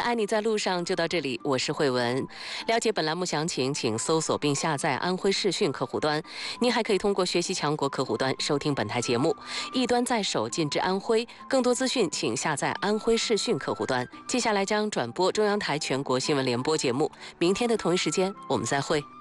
爱你在路上就到这里，我是慧文。了解本栏目详情，请搜索并下载安徽视讯客户端。您还可以通过学习强国客户端收听本台节目。一端在手，进至安徽。更多资讯，请下载安徽视讯客户端。接下来将转播中央台全国新闻联播节目。明天的同一时间，我们再会。